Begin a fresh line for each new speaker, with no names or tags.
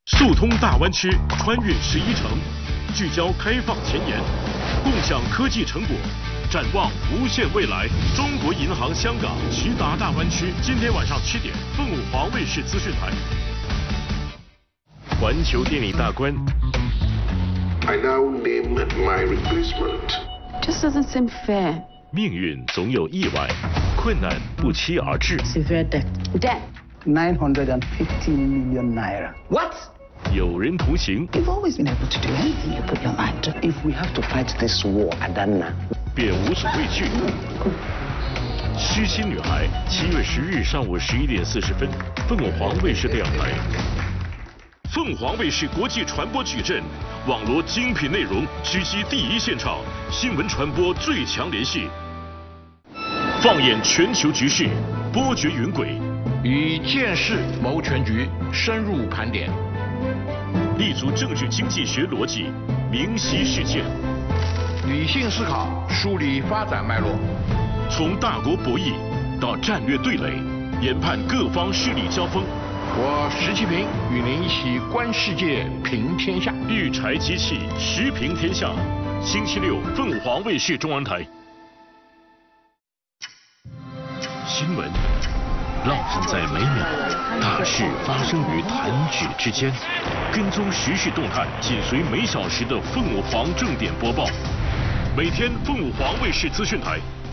速通大湾区，穿越11城，聚焦开放前沿，共享科技成果，展望无限未来。中国银行香港直达大湾区，今天晚上7点，凤凰卫视资讯台。环球电影大观。
I now name my replacement.
Just doesn't seem fair.
命运总有意外，困难不期而至。
Severe debt. Debt.
950 million naira.
What?
有人同行，
You've always been able to do anything you put your mind to. If we have to fight this war, Adana.
便无所畏惧。虚心女孩，7月10日上午11点40分，凤凰卫视电视台。凤凰卫视国际传播矩阵，网罗精品内容，狙击第一现场，新闻传播最强联系。放眼全球局势，波谲云轨，
以见识谋全局，深入盘点，
立足政治经济学逻辑，明晰事件，
理性思考，梳理发展脉络，
从大国博弈到战略对垒，研判各方势力交锋。
我石其平与您一起观世界，评天下。
育才机器，时评天下。星期六，凤凰卫视中文台。新闻浪漫在每秒，大事发生于弹指之间。跟踪时事动态，紧随每小时的凤凰正点播报。每天凤凰卫视资讯台